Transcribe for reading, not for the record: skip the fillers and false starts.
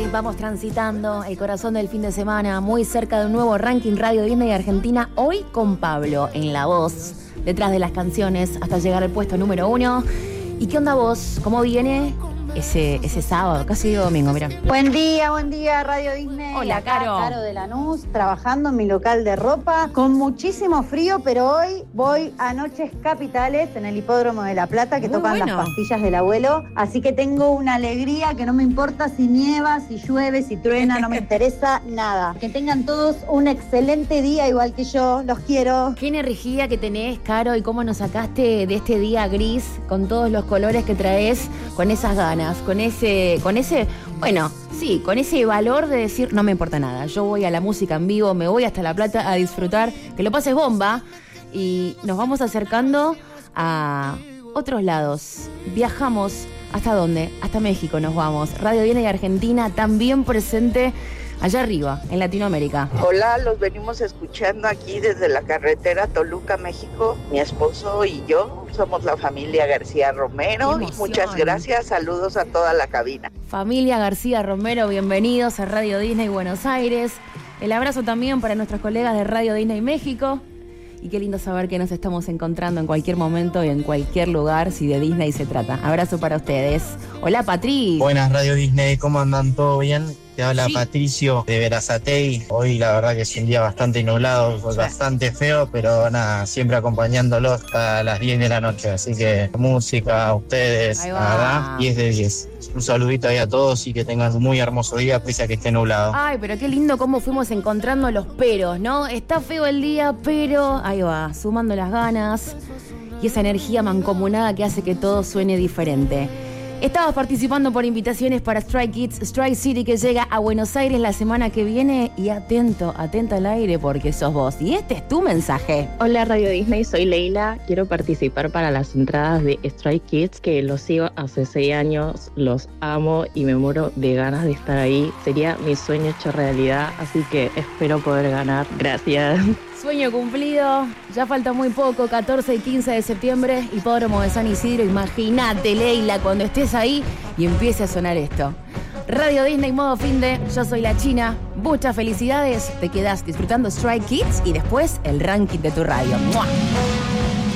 vamos transitando el corazón del fin de semana, muy cerca de un nuevo ranking Radio Disney Argentina, hoy con Pablo en la voz, detrás de las canciones, hasta llegar al puesto número 1. ¿Y qué onda vos? ¿Cómo viene ese sábado? Casi digo domingo, mira. Buen día, Radio Disney. Hola, Caro. Caro de Lanús, trabajando en mi local de ropa, con muchísimo frío, pero hoy voy a Noches Capitales en el Hipódromo de La Plata, que Muy tocan bueno. las pastillas del abuelo. Así que tengo una alegría que no me importa si nieva, si llueve, si truena, no me interesa nada. Que tengan todos un excelente día, igual que yo. Los quiero. Qué energía que tenés, Caro, y cómo nos sacaste de este día gris, con todos los colores que traes, con esas ganas, con ese, bueno, sí, con ese valor de decir, no me importa nada, yo voy a la música en vivo, me voy hasta La Plata a disfrutar, que lo pases bomba, y nos vamos acercando a otros lados. Viajamos, ¿hasta dónde? Hasta México nos vamos. Radio Disney Argentina también presente allá arriba, en Latinoamérica. Hola, los venimos escuchando aquí desde la carretera Toluca, México. Mi esposo y yo somos la familia García Romero. ¡Qué Y emoción! muchas gracias, saludos a toda la cabina. Familia García Romero, bienvenidos a Radio Disney Buenos Aires. El abrazo también para nuestros colegas de Radio Disney México. Y qué lindo saber que nos estamos encontrando en cualquier momento y en cualquier lugar, si de Disney se trata. Abrazo para ustedes. Hola, Patri. Buenas, Radio Disney, ¿cómo andan? ¿Todo bien? Te habla Sí. Patricio de Verazatei. Hoy la verdad que es un día bastante nublado, bastante feo, pero nada, siempre acompañándolos hasta las 10 de la noche. Así que música, a ustedes, Ahí la va. verdad, 10 de 10. Un saludito ahí a todos y que tengan un muy hermoso día, pese a que esté nublado. Ay, pero qué lindo cómo fuimos encontrando los peros, ¿no? Está feo el día, pero ahí va, sumando las ganas y esa energía mancomunada que hace que todo suene diferente. Estabas participando por invitaciones para Strike Kids, Strike City, que llega a Buenos Aires la semana que viene. Y atento al aire porque sos vos. Y este es tu mensaje. Hola Radio Disney, soy Leila. Quiero participar para las entradas de Stray Kids, que los sigo hace 6 años, los amo y me muero de ganas de estar ahí. Sería mi sueño hecho realidad, así que espero poder ganar. Gracias. Sueño cumplido, ya falta muy poco, 14 y 15 de septiembre, Hipódromo de San Isidro. Imagínate, Leila, cuando estés ahí y empiece a sonar esto. Radio Disney modo finde, yo soy la China. Muchas felicidades, te quedás disfrutando Strike Kids y después el ranking de tu radio. ¡Mua!